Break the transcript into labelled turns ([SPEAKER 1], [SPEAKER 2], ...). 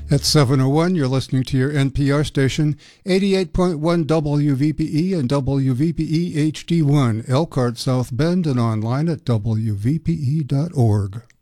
[SPEAKER 1] At 7:01, you're listening to your NPR station, 88.1 WVPE and WVPE HD1, Elkhart, South Bend, and online at WVPE.org.